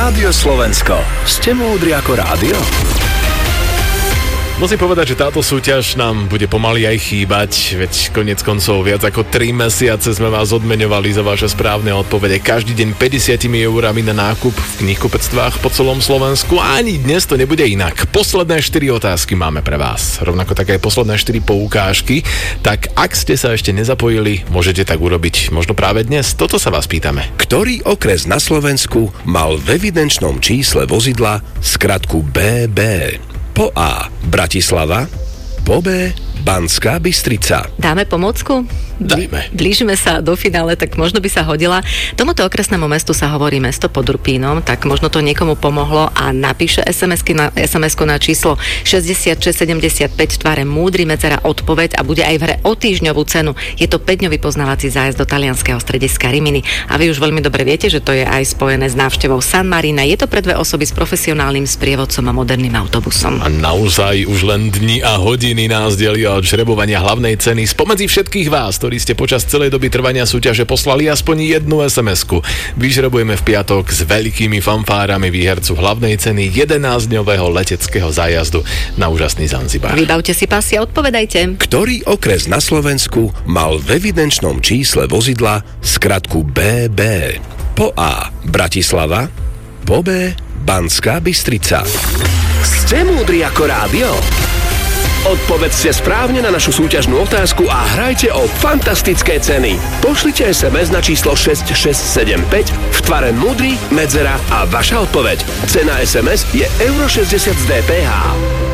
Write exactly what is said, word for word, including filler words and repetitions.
Rádio Slovensko. Ste múdri ako rádio? Musím povedať, že táto súťaž nám bude pomaly aj chýbať, veď koniec koncov viac ako tri mesiace sme vás odmeňovali za vaše správne odpovede. Každý deň päťdesiatimi eurami na nákup v knihkupectvách po celom Slovensku a ani dnes to nebude inak. Posledné štyri otázky máme pre vás. Rovnako také posledné štyri poukážky. Tak ak ste sa ešte nezapojili, môžete tak urobiť možno práve dnes. Toto sa vás pýtame. Ktorý okres na Slovensku mal v evidenčnom čísle vozidla skratku bé bé? Po A. Bratislava, po B. Banská Bystrica. Dáme pomôcku? Dajme. Blížime sa do finále, tak možno by sa hodila. Tomuto okresnému mestu sa hovorí mesto pod Urpínom, tak možno to niekomu pomohlo a napíše es em esky na, es em esku na číslo šesťdesiatšesť sedemdesiatpäť v tvare múdry medzera odpoveď a bude aj v hre o týždňovú cenu. Je to päťdňový poznávací zájazd do talianskeho strediska Rimini a vy už veľmi dobre viete, že to je aj spojené s návštevou San Marina. Je to pre dve osoby s profesionálnym sprievodcom a moderným autobusom. A naozaj už len dni a hodiny nás delia od žrebovania hlavnej ceny. Spomedzi všetkých vás, ktorí ste počas celej doby trvania súťaže poslali aspoň jednu es em esku. Vyžrebujeme v piatok s veľkými fanfárami výhercu hlavnej ceny jedenásťdňového leteckého zájazdu na úžasný Zanzibar. Vybavte si pasy a odpovedajte. Ktorý okres na Slovensku mal v evidenčnom čísle vozidla skratku bé bé? Po A. Bratislava, po B. Banská Bystrica. Ste múdri ako rádio? Odpovedzte správne na našu súťažnú otázku a hrajte o fantastické ceny. Pošlite es em es na číslo šesť šesť sedem päť v tvare múdry, medzera a vaša odpoveď. Cena es em es je euro šesťdesiat z dé pé há.